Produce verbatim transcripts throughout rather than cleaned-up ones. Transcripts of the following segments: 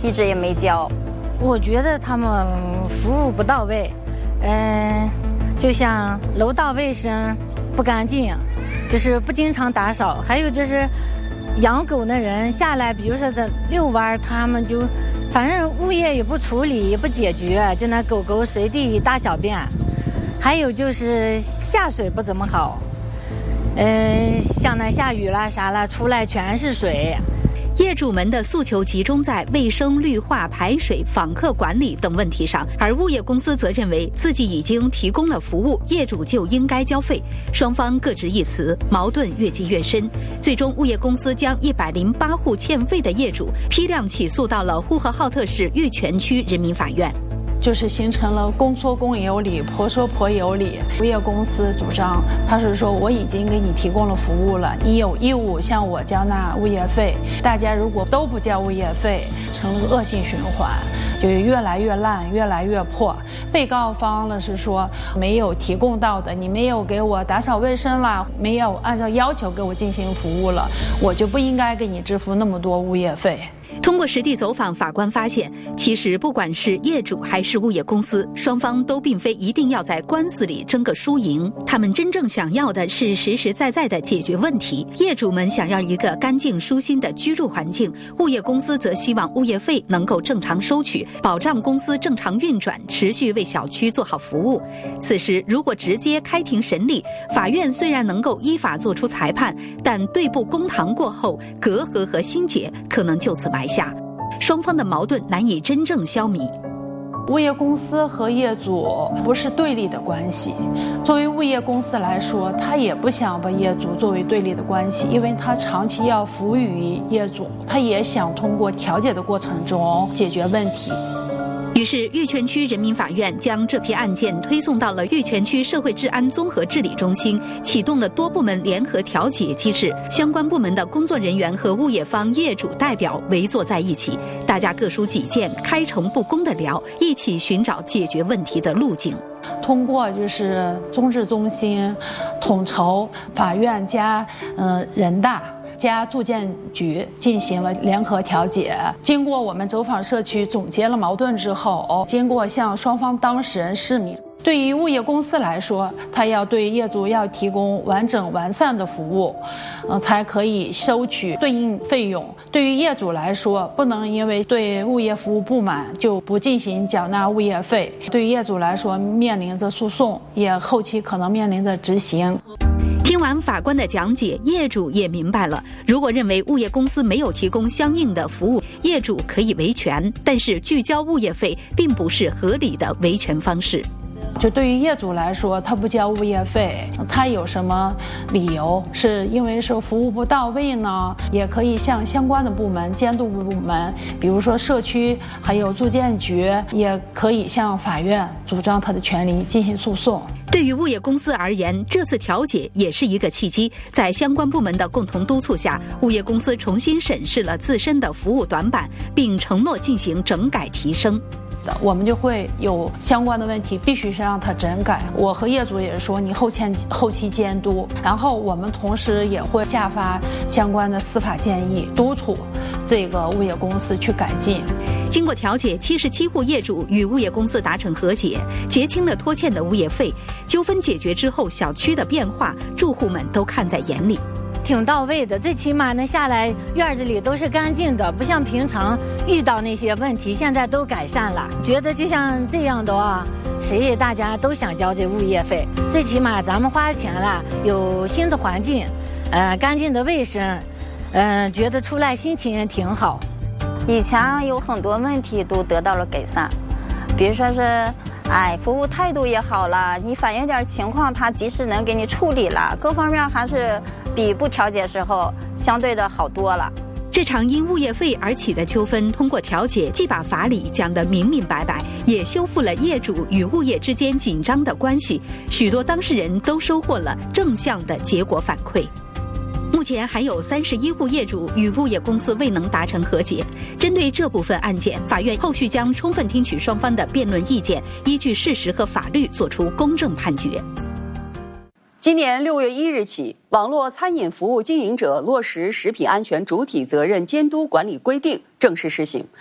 一直也没交。 我觉得他们服务不到位，嗯，就像楼道卫生不干净，就是不经常打扫，还有就是养狗的人下来，比如说在遛弯，他们就反正物业也不处理也不解决，就那狗狗随地大小便，还有就是下水不怎么好，嗯，像那下雨啦啥啦，出来全是水。 业主们的诉求集中在卫生、绿化、排水、访客管理等问题上，而物业公司则认为自己已经提供了服务，业主就应该交费。双方各执一词，矛盾越积越深。最终，物业公司将一百零八户欠费的业主批量起诉到了呼和浩特市玉泉区人民法院。 就是形成了公说公有理，婆说婆有理。物业公司主张，他是说我已经给你提供了服务了，你有义务向我交纳物业费。大家如果都不交物业费，成了恶性循环，就越来越烂，越来越破。被告方呢是说没有提供到的，你没有给我打扫卫生了，没有按照要求给我进行服务了，我就不应该给你支付那么多物业费。 通过实地走访，法官发现，其实不管是业主还是物业公司，双方都并非一定要在官司里争个输赢，他们真正想要的是实实在在的解决问题。业主们想要一个干净舒心的居住环境，物业公司则希望物业费能够正常收取，保障公司正常运转，持续为小区做好服务。此时如果直接开庭审理，法院虽然能够依法作出裁判，但对簿公堂过后，隔阂和心结可能就此埋下，双方的矛盾难以真正消弭。 物业公司和业主不是对立的关系，作为物业公司来说，他也不想把业主作为对立的关系，因为他长期要服务于业主，他也想通过调解的过程中解决问题。 于是玉泉区人民法院将这批案件推送到了玉泉区社会治安综合治理中心，启动了多部门联合调解机制，相关部门的工作人员和物业方业主代表围坐在一起，大家各抒己见，开诚布公地聊，一起寻找解决问题的路径。 通过就是综治中心统筹法院加嗯、呃、人大加住建局进行了联合调解。经过我们走访社区总结了矛盾之后，经过向双方当事人释明，对于物业公司来说，他要对业主要提供完整完善的服务，呃，才可以收取对应费用。对于业主来说，不能因为对物业服务不满就不进行缴纳物业费。对于业主来说，面临着诉讼，也后期可能面临着执行。 听完法官的讲解，业主也明白了，如果认为物业公司没有提供相应的服务，业主可以维权，但是拒交物业费并不是合理的维权方式。 就对于业主来说，他不交物业费，他有什么理由？是因为说服务不到位呢？也可以向相关的部门、监督部门，比如说社区，还有住建局，也可以向法院主张他的权利进行诉讼。 对于物业公司而言，这次调解也是一个契机，在相关部门的共同督促下，物业公司重新审视了自身的服务短板，并承诺进行整改提升。 我们就会有相关的问题，必须是让它整改。我和业主也是说，你后期后期监督，然后我们同时也会下发相关的司法建议，督促这个物业公司去改进。 经过调解，七十七户业主与物业公司达成和解，结清了拖欠的物业费。纠纷解决之后，小区的变化，住户们都看在眼里。 挺到位的，最起码呢下来院子里都是干净的，不像平常遇到那些问题，现在都改善了。觉得就像这样的话，谁也大家都想交这物业费，最起码咱们花钱了，有新的环境，呃，干净的卫生，嗯、呃，觉得出来心情也挺好。 以前有很多问题都得到了改善，比如说是哎，服务态度也好了，你反映点情况，他及时能给你处理了，各方面还是比不调解时候相对的好多了。 这场因物业费而起的纠纷，通过调解，既把法理讲得明明白白，也修复了业主与物业之间紧张的关系，许多当事人都收获了正向的结果反馈。目前还有三十一户业主与物业公司未能达成和解。针对这部分案件，法院后续将充分听取双方的辩论意见，依据事实和法律作出公正判决。 今年六月一日起，网络餐饮服务经营者落实食品安全主体责任监督管理规定正式施行，倡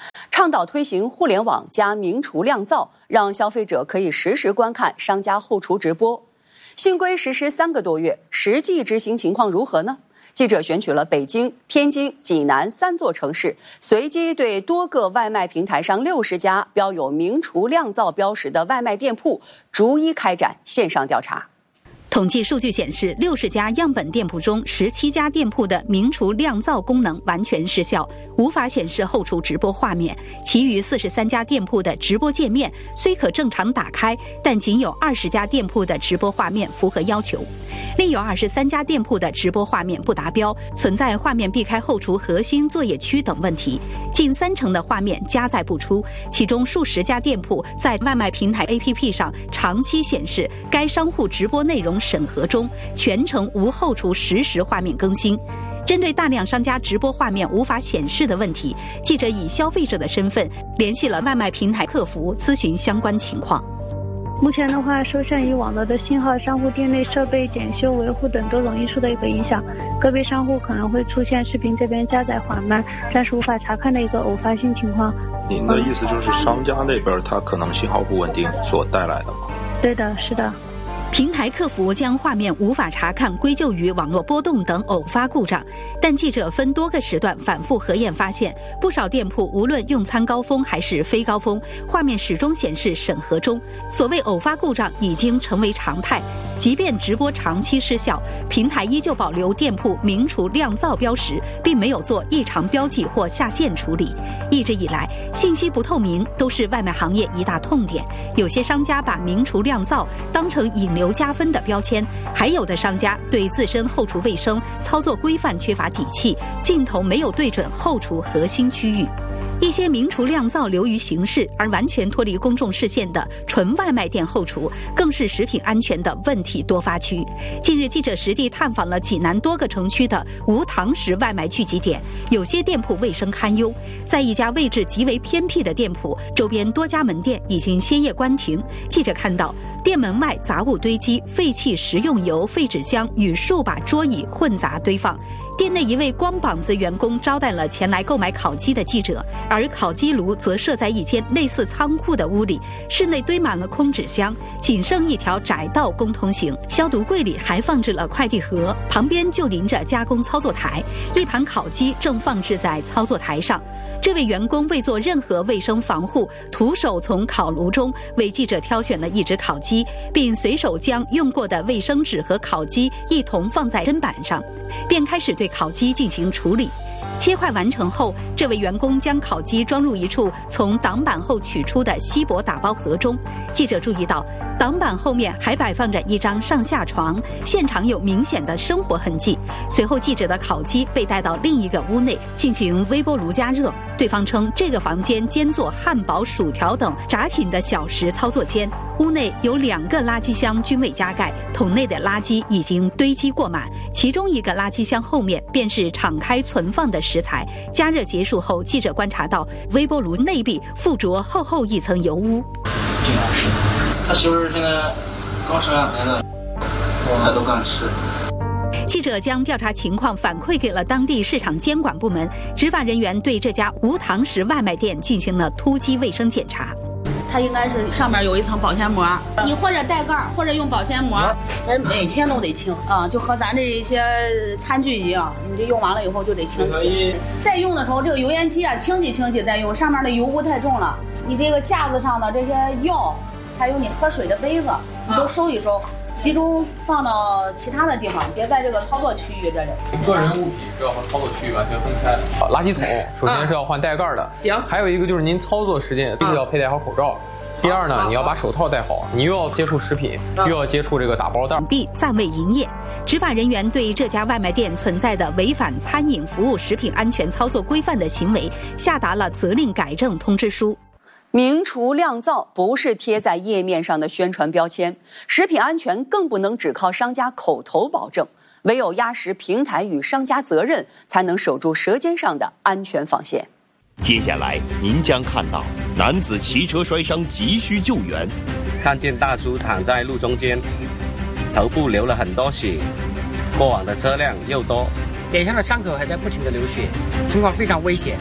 倡导推行互联网加明厨亮灶，让消费者可以实时观看商家后厨直播。新规实施三个多月，实际执行情况如何呢？记者选取了北京、天津、济南三座城市，随机对多个外卖平台上六十家标有明厨亮灶标识的外卖店铺，逐一开展线上调查。 统计数据显示，六十家样本店铺中，十七家店铺的明厨亮灶功能完全失效，无法显示后厨直播画面。其余四十三家店铺的直播界面虽可正常打开，但仅有二十家店铺的直播画面符合要求，另有二十三家店铺的直播画面不达标，存在画面避开后厨核心作业区等问题。近三成的画面加载不出，其中数十家店铺在外卖平台 A P P 上长期显示该商户直播内容审核中，全程无后厨实时画面更新。针对大量商家直播画面无法显示的问题，记者以消费者的身份联系了外卖平台客服咨询相关情况。 目前的话，受限于网络的信号、商户店内设备检修、维护等多种因素的一个影响，个别商户可能会出现视频这边加载缓慢，但是无法查看的一个偶发性情况。 您的意思就是商家那边它可能信号不稳定所带来的吗？ 对的，是的。 平台客服将画面无法查看归咎于网络波动等偶发故障，但记者分多个时段反复核验发现，不少店铺无论用餐高峰还是非高峰，画面始终显示审核中。所谓偶发故障已经成为常态，即便直播长期失效，平台依旧保留店铺明厨亮灶标识，并没有做异常标记或下线处理。一直以来，信息不透明都是外卖行业一大痛点，有些商家把明厨亮灶当成引流加分的标签，还有的商家对自身后厨卫生操作规范缺乏底气，镜头没有对准后厨核心区域。一些明厨亮灶流于形式而完全脱离公众视线的纯外卖店后厨，更是食品安全的问题多发区。近日，记者实地探访了济南多个城区的无堂食外卖聚集点，有些店铺卫生堪忧。在一家位置极为偏僻的店铺，周边多家门店已经歇业关停。记者看到店门外杂物堆积，废弃食用油、废纸箱与数把桌椅混杂堆放。店内一位光膀子员工招待了前来购买烤鸡的记者，而烤鸡炉则设在一间类似仓库的屋里，室内堆满了空纸箱，仅剩一条窄道供通行。消毒柜里还放置了快递盒，旁边就临着加工操作台，一盘烤鸡正放置在操作台上。这位员工未做任何卫生防护，徒手从烤炉中为记者挑选了一只烤鸡，并随手将用过的卫生纸和烤鸡一同放在砧板上，便开始对烤鸡进行处理。切块完成后，这位员工将烤鸡装入一处从挡板后取出的锡箔打包盒中。记者注意到，挡板后面还摆放着一张上下床，现场有明显的生活痕迹。随后，记者的烤鸡被带到另一个屋内进行微波炉加热。对方称，这个房间兼做汉堡、薯条等炸品的小食操作间。屋内有两个垃圾箱均未加盖，桶内的垃圾已经堆积过满，其中一个垃圾箱后面便是敞开存放的食材。加热结束后，记者观察到微波炉内壁附着厚厚一层油污。 这样是，他媳妇儿现在刚生完孩子，他都敢吃。 记者将调查情况反馈给了当地市场监管部门，执法人员对这家无堂食外卖店进行了突击卫生检查。 它应该是上面有一层保鲜膜，你或者带盖或者用保鲜膜，这每天都得清啊，就和咱这一些餐具一样，你这用完了以后就得清洗。再用的时候，这个油烟机啊，清洗清洗再用，上面的油污太重了。你这个架子上的这些药，还有你喝水的杯子，你都收一收。集中放到其他的地方，别在这个操作区域这里。 个人物品是要和操作区域完全分开。垃圾桶首先是要换带盖的， 行。 还有一个就是您操作时间就是要佩戴好口罩。第二呢，你要把手套戴好，你又要接触食品，又要接触这个打包袋。 B暂未营业。执法人员对这家外卖店存在的违反餐饮服务食品安全操作规范的行为下达了责令改正通知书。 明厨亮灶不是贴在页面上的宣传标签，食品安全更不能只靠商家口头保证，唯有压实平台与商家责任，才能守住舌尖上的安全防线。 接下来您将看到男子骑车摔伤急需救援， 看见大叔躺在路中间，头部流了很多血，过往的车辆又多， 脸上的伤口还在不停的流血，情况非常危险。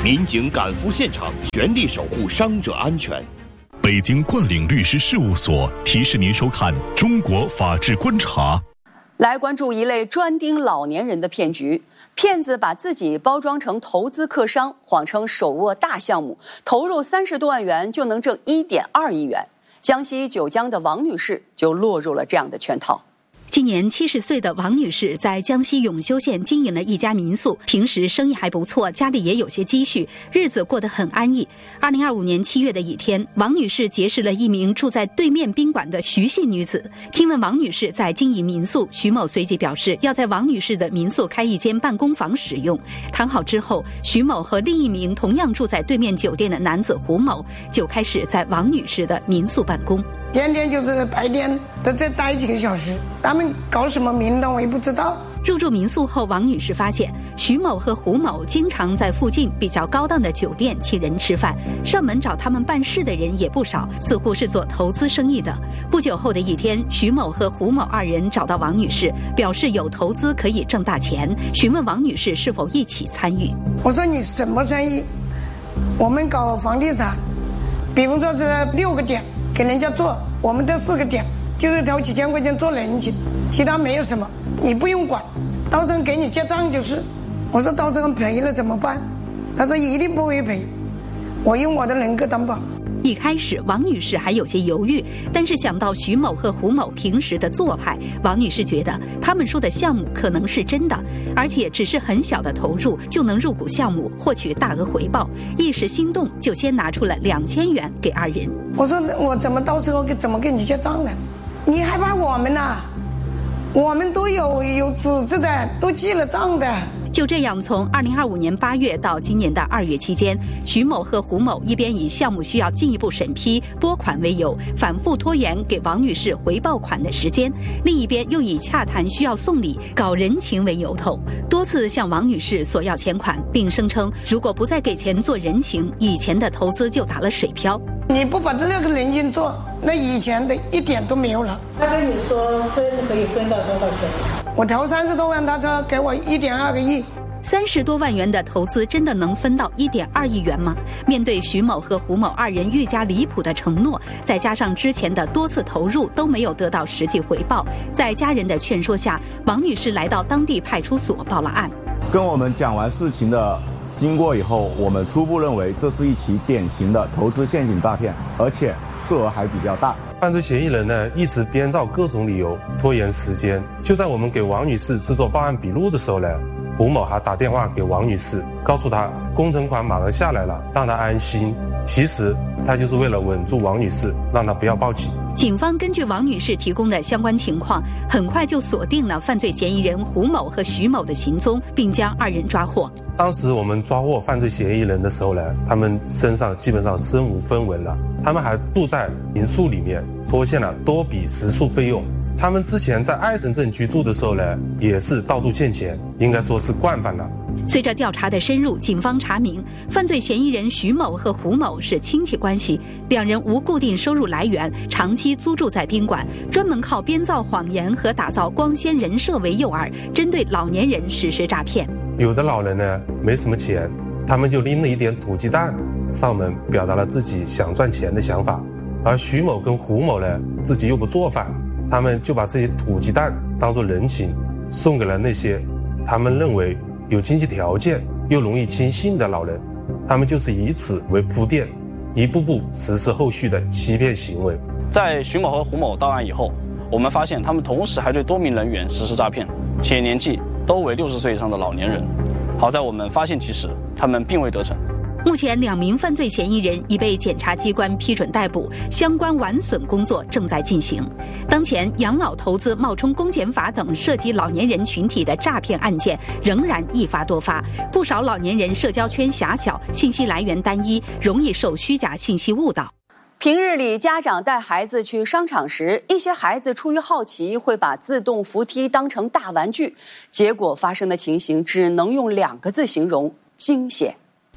民警赶赴现场，全力守护伤者安全。 北京冠岭律师事务所提示您收看《中国法治观察》。 来关注一类专盯老年人的骗局。骗子把自己包装成投资客商，谎称手握大项目，投入三十多万元就能挣一点二亿元。江西九江的王女士就落入了这样的圈套。 今年七十岁的王女士在江西永修县经营了一家民宿，平时生意还不错，家里也有些积蓄，日子过得很安逸。二零二五年七月的一天，王女士结识了一名住在对面宾馆的徐姓女子。听闻王女士在经营民宿，徐某随即表示要在王女士的民宿开一间办公房使用。谈好之后，徐某和另一名同样住在对面酒店的男子胡某就开始在王女士的民宿办公。 天天就是白天都在待几个小时，他们搞什么名堂我也不知道。 入住民宿后，王女士发现徐某和胡某经常在附近比较高档的酒店请人吃饭，上门找他们办事的人也不少，似乎是做投资生意的。不久后的一天，徐某和胡某二人找到王女士，表示有投资可以挣大钱，询问王女士是否一起参与。 我说你什么生意？我们搞房地产，比方说是六个点给人家做，我们这四个点就是投几千块钱做人情，其他没有什么，你不用管，到时候给你结账就是。我说到时候赔了怎么办？他说一定不会赔，我用我的人格担保。 一开始王女士还有些犹豫，但是想到徐某和胡某平时的做派，王女士觉得他们说的项目可能是真的，而且只是很小的投入就能入股项目获取大额回报，一时心动就先拿出了两千元给二人。 我说我怎么到时候怎么给你结账呢？你害怕我们呐？我们都有有组织的，都记了账的。 就这样，从二零二五年八月到今年的二月期间，徐某和胡某一边以项目需要进一步审批拨款为由，反复拖延给王女士回报款的时间；另一边又以洽谈需要送礼、搞人情为由头，多次向王女士索要钱款，并声称如果不再给钱做人情，以前的投资就打了水漂。 你不把那个人情做，那以前的一点都没有了。 他跟你说分可以分到多少钱？ 我投三十多万，他说给我一点二个亿。 三十多万元的投资真的能分到一点二亿元吗？面对徐某和胡某二人愈加离谱的承诺，再加上之前的多次投入都没有得到实际回报，在家人的劝说下，王女士来到当地派出所报了案。 跟我们讲完事情的经过以后，我们初步认为这是一起典型的投资陷阱诈骗，而且数额还比较大。 犯罪嫌疑人呢，一直编造各种理由拖延时间。就在我们给王女士制作报案笔录的时候呢，胡某还打电话给王女士，告诉她工程款马上下来了，让她安心。其实他就是为了稳住王女士，让她不要报警。 警方根据王女士提供的相关情况，很快就锁定了犯罪嫌疑人胡某和徐某的行踪，并将二人抓获。 当时我们抓获犯罪嫌疑人的时候呢，他们身上基本上身无分文了，他们还住在民宿里面，拖欠了多笔食宿费用。他们之前在爱城镇居住的时候呢，也是到处欠钱，应该说是惯犯了。 随着调查的深入，警方查明犯罪嫌疑人徐某和胡某是亲戚关系，两人无固定收入来源，长期租住在宾馆，专门靠编造谎言和打造光鲜人设为诱饵，针对老年人实施诈骗。 有的老人呢没什么钱，他们就拎了一点土鸡蛋上门，表达了自己想赚钱的想法。而徐某跟胡某呢，自己又不做饭，他们就把这些土鸡蛋当作人情，送给了那些他们认为有经济条件又容易轻信的老人。他们就是以此为铺垫，一步步实施后续的欺骗行为。 在徐某和胡某到案以后，我们发现他们同时还对多名人员实施诈骗，且年纪都为六十岁以上的老年人。好在我们发现及时，他们并未得逞。 目前两名犯罪嫌疑人已被检察机关批准逮捕，相关完损工作正在进行。当前养老投资冒充公检法等涉及老年人群体的诈骗案件仍然一发多发，不少老年人社交圈狭小，信息来源单一，容易受虚假信息误导。 平日里家长带孩子去商场时，一些孩子出于好奇会把自动扶梯当成大玩具，结果发生的情形只能用两个字形容：惊险。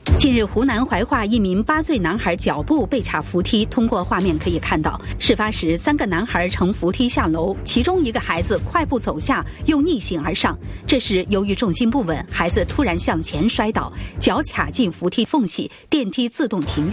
近日，湖南怀化一名八岁男孩脚部被卡扶梯。通过画面可以看到，事发时三个男孩乘扶梯下楼，其中一个孩子快步走下，又逆行而上。这时由于重心不稳，孩子突然向前摔倒，脚卡进扶梯缝隙，电梯自动停